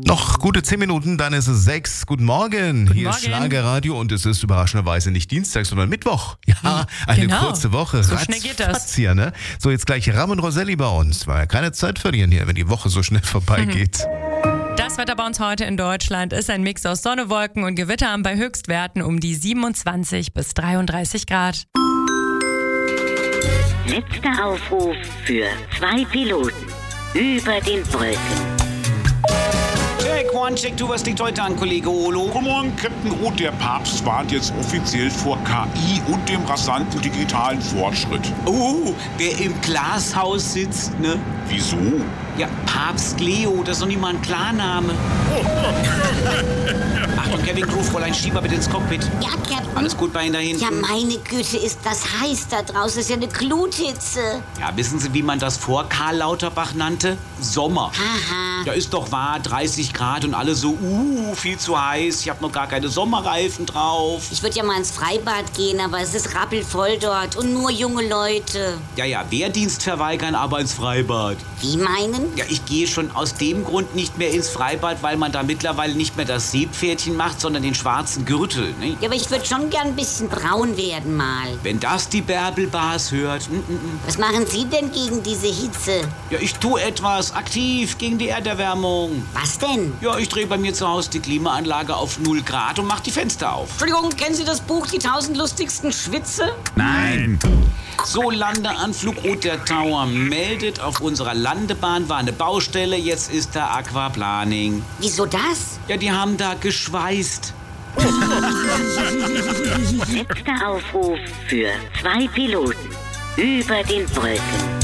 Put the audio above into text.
Noch gute 10 Minuten, dann ist es 6. Guten Morgen. Hier ist Schlagerradio und es ist überraschenderweise nicht Dienstag, sondern Mittwoch. Ja, eine kurze Woche. So schnell geht das. Hier, ne? So, jetzt gleich Ramon Roselli bei uns. Weil keine Zeit verlieren hier, wenn die Woche so schnell vorbeigeht. Das Wetter bei uns heute in Deutschland ist ein Mix aus Sonne, Wolken und Gewittern bei Höchstwerten um die 27 bis 33 Grad. Letzter Aufruf für 2 Piloten über den Wolken. Check one, check two, was liegt heute an, Kollege Olo? Guten Morgen, Captain Roth. Der Papst warnt jetzt offiziell vor KI und dem rasanten digitalen Fortschritt. Oh, wer im Glashaus sitzt, ne? Wieso? Ja, Papst Leo, das ist doch nicht mal ein Klarname. Achtung, Kevin Crew, Fräulein Schieber bitte ins Cockpit. Ja, Captain. Alles gut bei Ihnen da hinten? Ja, meine Güte, ist das heiß da draußen. Das ist ja eine Gluthitze. Ja, wissen Sie, wie man das vor Karl Lauterbach nannte? Sommer. Haha. Ja, ist doch wahr, 30 Grad und alle so, viel zu heiß. Ich habe noch gar keine Sommerreifen drauf. Ich würde ja mal ins Freibad gehen, aber es ist rappelvoll dort und nur junge Leute. Ja, Wehrdienst verweigern, aber ins Freibad. Wie meinen? Ja, ich gehe schon aus dem Grund nicht mehr ins Freibad, weil man da mittlerweile nicht mehr das Seepferdchen macht, sondern den schwarzen Gürtel. Ne? Ja, aber ich würde schon gern ein bisschen braun werden mal. Wenn das die Bärbel-Bars hört. Was machen Sie denn gegen diese Hitze? Ja, ich tue etwas aktiv gegen die Erderwärmung. Was denn? Ja, ich drehe bei mir zu Hause die Klimaanlage auf 0 Grad und mach die Fenster auf. Entschuldigung, kennen Sie das Buch Die 1000 lustigsten Schwitze? Nein. So, Landeanflug Rot der Tower meldet, auf unserer Landebahn war eine Baustelle, jetzt ist da Aquaplaning. Wieso das? Ja, die haben da geschweißt. Letzter Aufruf für 2 Piloten über den Wolken.